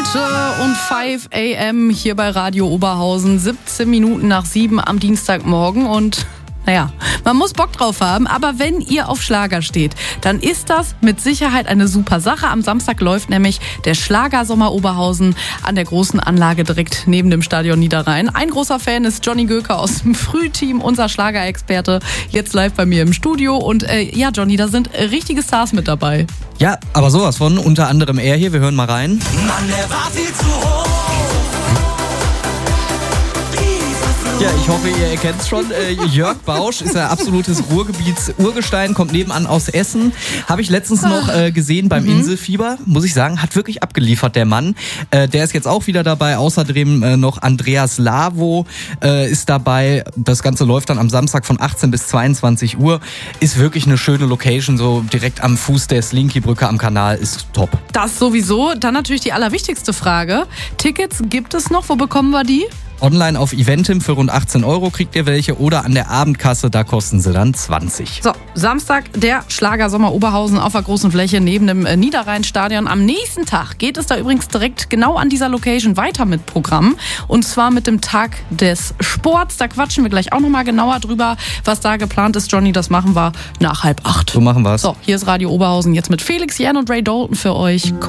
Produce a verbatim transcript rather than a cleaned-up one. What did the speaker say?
und fünf a m hier bei Radio Oberhausen. siebzehn Minuten nach sieben am Dienstagmorgen und naja, man muss Bock drauf haben, aber wenn ihr auf Schlager steht, dann ist das mit Sicherheit eine super Sache. Am Samstag läuft nämlich der Schlagersommer Oberhausen an der großen Anlage direkt neben dem Stadion Niederrhein. Ein großer Fan ist Johnny Göker aus dem Frühteam, unser Schlagerexperte, jetzt live bei mir im Studio. Und äh, ja, Johnny, da sind richtige Stars mit dabei. Ja, aber sowas von, unter anderem er hier, wir hören mal rein. Mann, der war viel zu hoch. Ja, ich hoffe, ihr erkennt es schon. Äh, Jörg Bausch ist ein absolutes Ruhrgebiets-Urgestein, kommt nebenan aus Essen. Habe ich letztens noch äh, gesehen beim mhm. Inselfieber. Muss ich sagen, hat wirklich abgeliefert, der Mann. Äh, der ist jetzt auch wieder dabei. Außerdem äh, noch Andreas Lavo äh, ist dabei. Das Ganze läuft dann am Samstag von achtzehn bis zweiundzwanzig Uhr. Ist wirklich eine schöne Location, so direkt am Fuß der Slinky-Brücke am Kanal. Ist top. Das sowieso. Dann natürlich die allerwichtigste Frage. Tickets gibt es noch? Wo bekommen wir die? Online auf Eventim für rund achtzehn Euro kriegt ihr welche oder an der Abendkasse, da kosten sie dann zwanzig. So, Samstag der Schlagersommer Oberhausen auf der großen Fläche neben dem Niederrhein-Stadion. Am nächsten Tag geht es da übrigens direkt genau an dieser Location weiter mit Programm. Und zwar mit dem Tag des Sports. Da quatschen wir gleich auch nochmal genauer drüber, was da geplant ist. Johnny, das machen wir nach halb acht. So machen wir's. So, hier ist Radio Oberhausen jetzt mit Felix Jähn und Ray Dalton für euch.